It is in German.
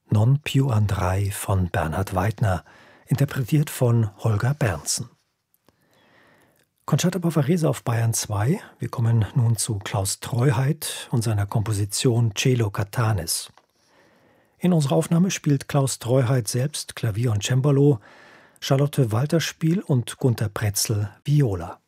Non più andrai von Bernhard Weidner, interpretiert von Holger Berntsen. Concerto Bavarese auf Bayern 2. Wir kommen nun zu Klaus Treuheit und seiner Komposition Cielo Catanis. In unserer Aufnahme spielt Klaus Treuheit selbst Klavier und Cembalo, Charlotte Walterspiel und Gunter Pretzel Viola.